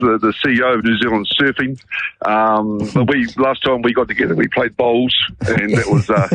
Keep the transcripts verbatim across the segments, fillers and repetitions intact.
the, the C E O of New Zealand Surfing. Um, but we last time we got together, we played bowls, and it was uh,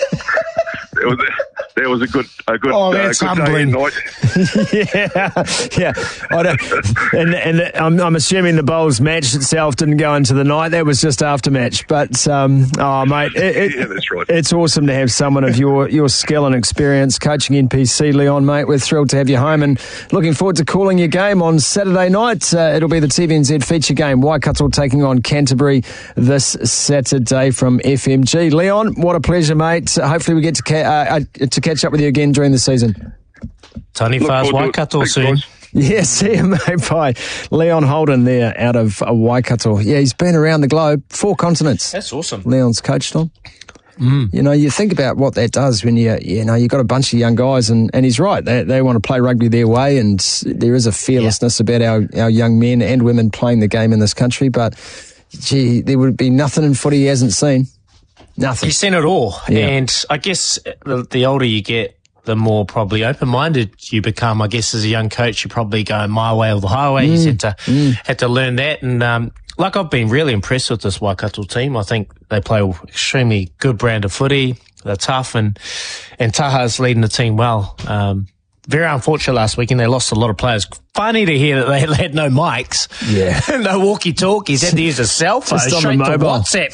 it was that was a good a good, oh, uh, good day and night. yeah, yeah. I don't, and and I'm, I'm assuming the bowls match itself didn't go into the night. That was just after match. But um, oh, mate, it, it, yeah, that's right. It's awesome to have someone of your your skill and experience coaching N P C, Leon, mate. We're thrilled to have you home and looking forward to calling your game on Saturday night. Uh, it'll be the T V N Z feature game. Waikato taking on Canterbury this Saturday from F M G. Leon, what a pleasure, mate. Hopefully we get to ca- uh, uh, to catch up with you again during the season. Tony Fars Waikato soon. Yeah, see you, mate. Bye. Leon Holden there out of uh, Waikato. Yeah, he's been around the globe, four continents. That's awesome. Leon's coached on. Mm. You know, you think about what that does when you, you know, you've got a bunch of young guys, and, and he's right. They they want to play rugby their way, and there is a fearlessness yeah. about our, our young men and women playing the game in this country. But, gee, there would be nothing in footy he hasn't seen. Nothing. He's seen it all. Yeah. And I guess the, the older you get, the more probably open-minded you become. I guess as a young coach, you're probably going my way or the highway. Mm. He's had to, mm. had to learn that. And, um, like, I've been really impressed with this Waikato team. I think they play an extremely good brand of footy. They're tough, and, and Taha's leading the team well. Um, very unfortunate last week, and they lost a lot of players. Funny to hear that they had no mics. Yeah. No walkie-talkies. Had to use a cell phone. Just on straight the mobile. to WhatsApp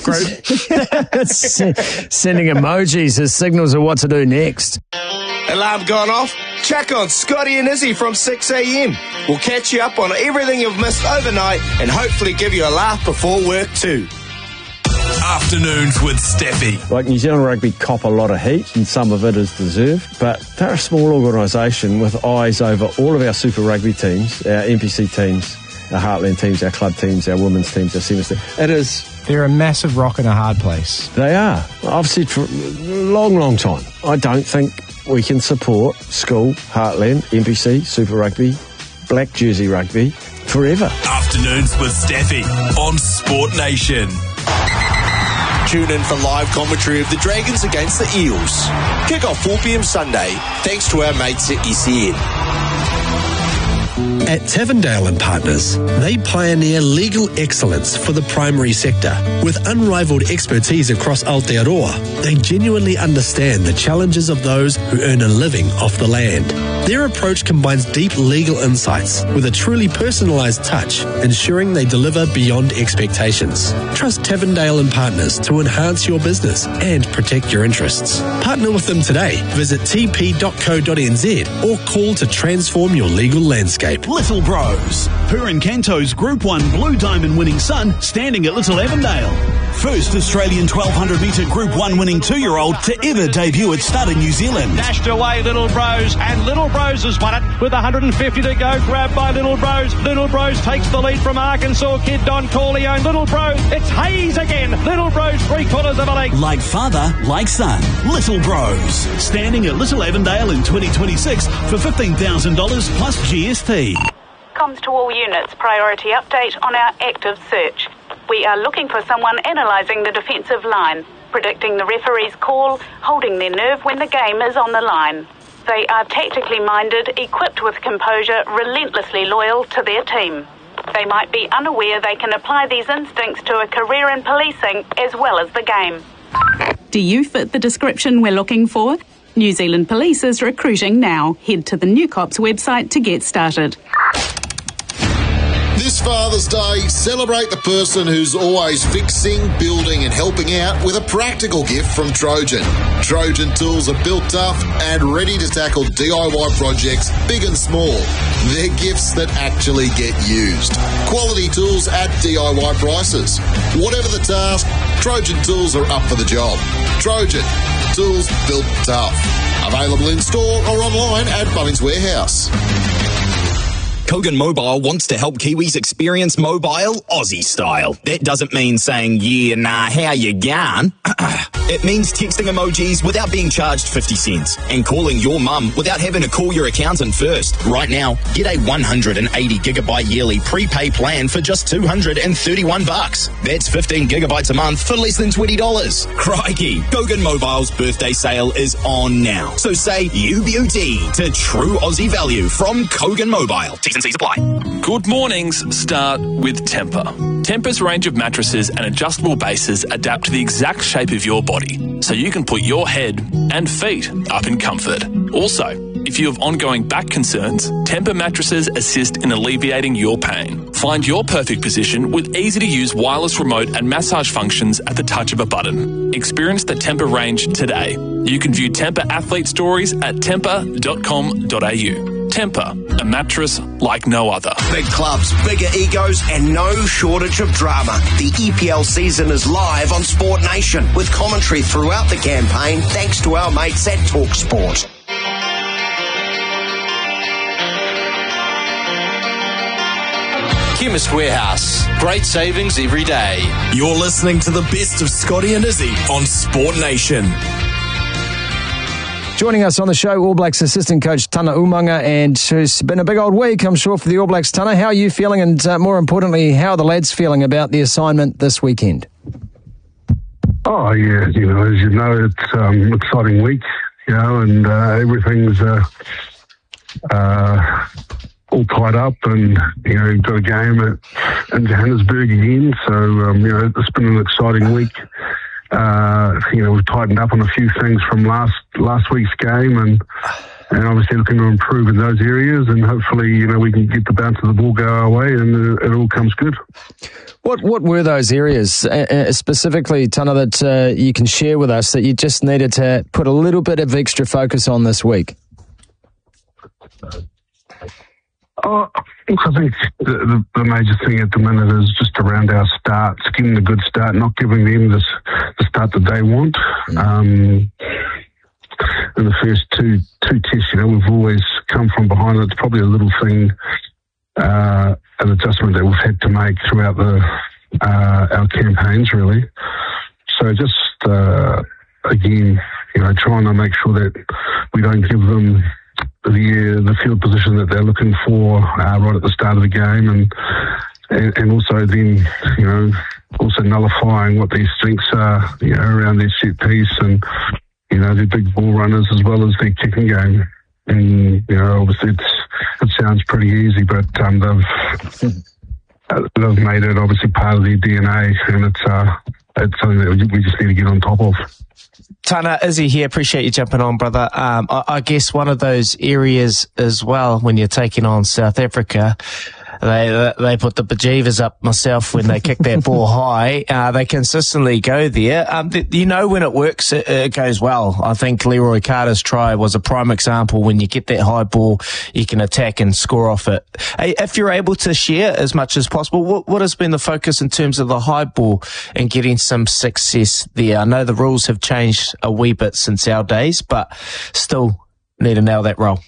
group. Sending emojis as signals of what to do next. Alarm gone off? Check on Scotty and Izzy from six a.m. We'll catch you up on everything you've missed overnight and hopefully give you a laugh before work too. Afternoons with Steffi. Like, New Zealand Rugby cop a lot of heat, and some of it is deserved, but they're a small organisation with eyes over all of our Super Rugby teams, our N P C teams, our Heartland teams, our club teams, our women's teams, our sevens teams. It is... They're a massive rock in a hard place. They are. I've said for a long, long time, I don't think we can support school, Heartland, N P C, Super Rugby, black jersey rugby forever. Afternoons with Steffi on Sport Nation. Tune in for live commentary of the Dragons against the Eels. Kick off four p.m. Sunday, thanks to our mates at E C N. At Tavendale and Partners, they pioneer legal excellence for the primary sector. With unrivaled expertise across Aotearoa, they genuinely understand the challenges of those who earn a living off the land. Their approach combines deep legal insights with a truly personalised touch, ensuring they deliver beyond expectations. Trust Tavendale and Partners to enhance your business and protect your interests. Partner with them today. Visit t p dot co dot n z or call to transform your legal landscape. Little Bros. Purin Canto's Group one Blue Diamond winning son standing at Little Avondale. First Australian twelve hundred metre Group one winning two-year-old to ever debut at Stud in New Zealand. Dashed away Little Bros, and Little Bros has won it with one hundred fifty to go. Grabbed by Little Bros. Little Bros takes the lead from Arkansas kid Don Corleone. Little Bros, it's Hayes again. Little Bros, three quarters of a leg. Like father, like son. Little Bros. Standing at Little Avondale in twenty twenty-six for fifteen thousand dollars plus G S T. Comes to all units, priority update on our active search. We are looking for someone analysing the defensive line, predicting the referee's call, holding their nerve when the game is on the line. They are tactically minded, equipped with composure, relentlessly loyal to their team. They might be unaware they can apply these instincts to a career in policing as well as the game. Do you fit the description we're looking for? New Zealand Police is recruiting now. Head to the New Cops website to get started. This Father's Day, celebrate the person who's always fixing, building and helping out with a practical gift from Trojan. Trojan tools are built tough and ready to tackle D I Y projects big and small. They're gifts that actually get used. Quality tools at D I Y prices. Whatever the task, Trojan tools are up for the job. Trojan, tools built tough. Available in store or online at Bunnings Warehouse. Kogan Mobile wants to help Kiwis experience mobile Aussie style. That doesn't mean saying, yeah, nah, how you going? It means texting emojis without being charged fifty cents and calling your mum without having to call your accountant first. Right now, get a one hundred eighty gigabyte yearly prepay plan for just two hundred thirty-one bucks. That's fifteen gigabytes a month for less than twenty dollars. Crikey, Kogan Mobile's birthday sale is on now. So say you beauty to true Aussie value from Kogan Mobile. T's and C's apply. Good mornings start with Tempur. Tempur's range of mattresses and adjustable bases adapt to the exact shape of your body, so you can put your head and feet up in comfort. Also, if you have ongoing back concerns, Tempur mattresses assist in alleviating your pain. Find your perfect position with easy-to-use wireless remote and massage functions at the touch of a button. Experience the Tempur range today. You can view Tempur athlete stories at tempur dot com dot a u. Tempur, a mattress like no other. Big clubs, bigger egos, and no shortage of drama. The E P L season is live on Sport Nation with commentary throughout the campaign thanks to our mates at TalkSport. Chemist Warehouse. Great savings every day. You're listening to the best of Scotty and Izzy on Sport Nation. Joining us on the show, All Blacks assistant coach Tana Umaga, and it's been a big old week, I'm sure, for the All Blacks. Tana, how are you feeling, and uh, more importantly, how are the lads feeling about the assignment this weekend? Oh, yeah, you know, as you know, it's um, an exciting week, you know, and uh, everything's uh, uh, all tied up, and, you know, you've got a game at, in Johannesburg again, so, um, you know, it's been an exciting week. Uh, you know, we've tightened up on a few things from last last week's game, and and obviously looking to improve in those areas, and hopefully, you know, we can get the bounce of the ball go our way, and uh, it all comes good. What what were those areas uh, specifically, Tana, that uh, you can share with us that you just needed to put a little bit of extra focus on this week? Oh, I think the, the, the major thing at the minute is just around our starts, getting a good start, not giving them this, the start that they want. Um, in the first two two tests, you know, we've always come from behind. It's probably a little thing, uh, an adjustment that we've had to make throughout the uh, our campaigns, really. So just, uh, again, you know, trying to make sure that we don't give them the the field position that they're looking for uh, right at the start of the game, and, and and also then, you know, also nullifying what their strengths are, you know, around their set piece and, you know, their big ball runners as well as their kicking game. And, you know, obviously it's, it sounds pretty easy, but um, they've they've made it obviously part of their D N A, and it's uh, it's something that we just need to get on top of. Tana, Izzy here. Appreciate you jumping on, brother. Um, I, I guess one of those areas as well when you're taking on South Africa, they they put the bejeevers up myself when they kick that ball high. Uh, they consistently go there. Um, th- you know when it works, it, it goes well. I think Leroy Carter's try was a prime example. When you get that high ball, you can attack and score off it. Hey, if you're able to share as much as possible, what, what has been the focus in terms of the high ball and getting some success there? I know the rules have changed a wee bit since our days, but still need to nail that role.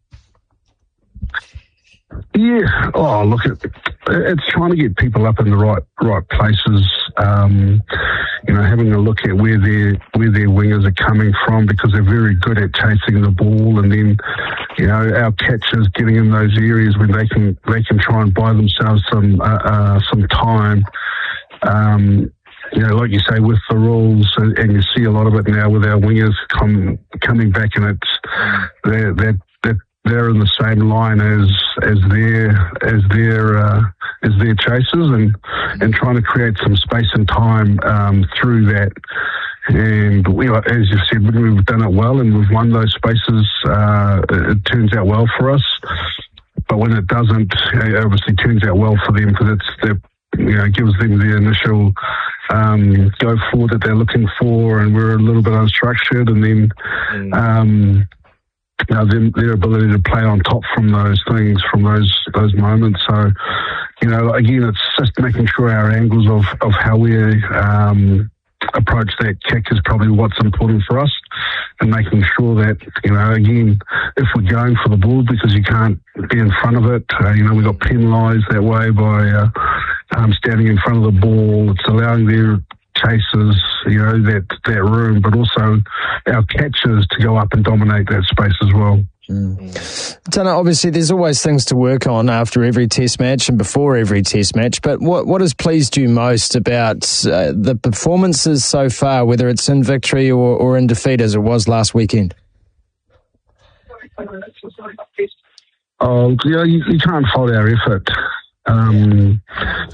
Yeah. Oh, look, it, it's trying to get people up in the right right places. Um, you know, having a look at where their where their wingers are coming from, because they're very good at chasing the ball, and then, you know, our catchers getting in those areas when they can they can try and buy themselves some uh, uh, some time. Um, you know, like you say, with the rules, and, and you see a lot of it now with our wingers come, coming back, and it's they're they're they're they're in the same line as as their as their uh, as their chasers, and and trying to create some space and time um, through that. And we, as you said, when we've done it well and we've won those spaces, uh, it turns out well for us. But when it doesn't, it obviously turns out well for them, because it's the you know gives them the initial um, go forward that they're looking for, and we're a little bit unstructured, and then. Um, You know, their, their ability to play on top from those things, from those those moments. So, you know, again, it's just making sure our angles of, of how we um, approach that kick is probably what's important for us, and making sure that, you know, again, if we're going for the ball because you can't be in front of it, uh, you know, we got penalised that way by uh, um, standing in front of the ball. It's allowing their chasers, you know, that that room, but also our catchers to go up and dominate that space as well. Mm. Tana, obviously there's always things to work on after every test match and before every test match, but what what has pleased you most about uh, the performances so far, whether it's in victory or, or in defeat as it was last weekend? Oh, you know, you, you can't fault our effort. Um,